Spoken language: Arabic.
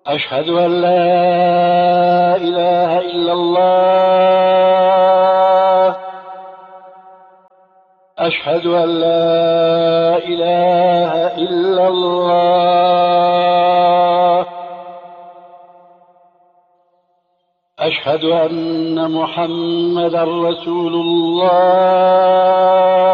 أشهد أن لا إله إلا الله. أشهد أن لا إله إلا الله. أشهد أن محمدا رسول الله.